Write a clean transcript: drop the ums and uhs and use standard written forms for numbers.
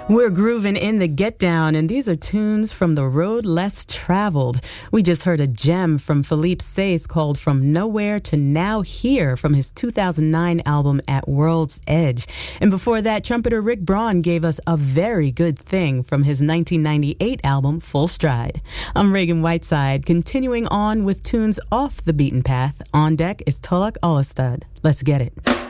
We're grooving in the Get Down, and these are tunes from the road less traveled. We just heard a gem from Philippe Sace called From Nowhere to Now Here from his 2009 album At World's Edge. And before that, trumpeter Rick Braun gave us A Very Good Thing from his 1998 album Full Stride. I'm Reagan Whiteside, continuing on with tunes off the beaten path. On deck is Tolak Olastad. Let's get it.